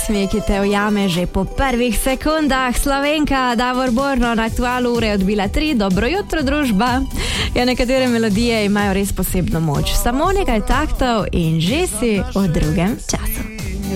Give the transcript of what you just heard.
pesmi, ki te ujame že po prvih sekundah. Slovenka Davor Borno na Aktualu ure odbila 3. Dobro jutro, družba. Ja, nekatere melodije imajo res posebno moč. Samo nekaj taktov in že si v drugem času.